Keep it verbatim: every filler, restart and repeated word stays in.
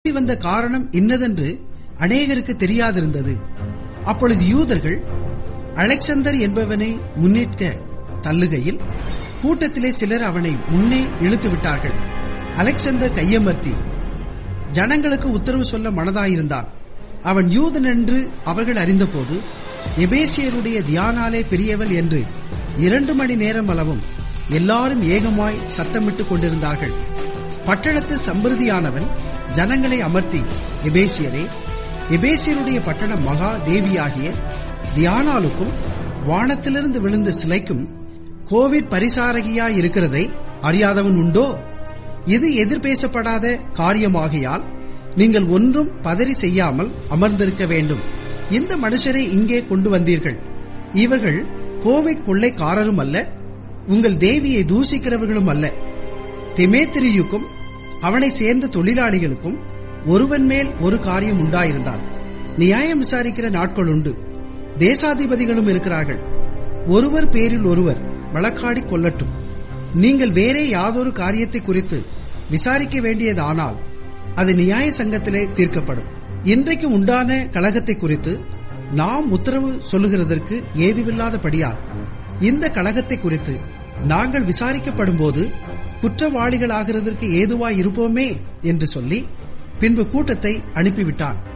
வந்த காரணம் இன்னதென்று அநேகருக்கு தெரியாதிருந்தது. அப்பொழுது யூதர்கள் அலெக்சந்தர் என்பவனை முன்னிற்க தள்ளுகையில் கூட்டத்திலே சிலர் அவனை முன்னே இழுத்து விட்டார்கள். அலெக்சந்தர் கையமர்த்தி ஜனங்களுக்கு உத்தரவு சொல்ல மனதாயிருந்தான். அவன் யூதன் என்று அவர்கள் அறிந்தபோது, எபேசியருடைய தியானாலே பெரியவள் என்று இரண்டு மணி நேரம் அளவும் எல்லாரும் ஏகமாய் சத்தமிட்டுக் கொண்டிருந்தார்கள். பட்டணத்து சம்பிரதியானவன் ஜனங்களை அமர்த்தி, எபேசியரே, எபேசியருடைய பட்டணம் மகா தேவியாகிய தியானாளுக்கும் வானத்திலிருந்து விழுந்த சிலைக்கும் கோவிட் பரிசாரகியாய் இருக்கிறதை அறியாதவன் உண்டோ? இது எதிர்பேசப்படாத காரியமாகையால் நீங்கள் ஒன்றும் பதறி செய்யாமல் அமர்ந்திருக்க வேண்டும். இந்த மனுஷரை இங்கே கொண்டு வந்தீர்கள். இவர்கள் கோவிட் கொள்ளைக்காரரும் அல்ல, உங்கள் தேவியை தூசிக்கிறவர்களும் அல்ல. தெமேத்திரியுக்கும் அவனை சேர்ந்த தொழிலாளிகளுக்கும் ஒருவன் மேல் ஒரு காரியம் உண்டாயிருந்தால் நியாயம் விசாரிக்கிற நாட்கள் உண்டு. தேசாதிபதிகளும் இருக்கிறார்கள். ஒருவர் பேரில் ஒருவர் வழக்காடி கொள்ளட்டும். நீங்கள் வேறே யாதொரு காரியத்தை குறித்து விசாரிக்க வேண்டியதானால் அது நியாய சங்கத்திலே தீர்க்கப்படும். இன்றைக்கு உண்டான கலகத்தை குறித்து நாம் உத்தரவு சொல்லுகிறதற்கு ஏதுவில்லாதபடியால் இந்த கலகத்தை குறித்து நாங்கள் விசாரிக்கப்படும் போது குற்றவாளிகளாகிறதற்கு ஏதுவாய் இருப்போமே என்று சொல்லி பின்பு கூட்டத்தை அனுப்பிவிட்டான்.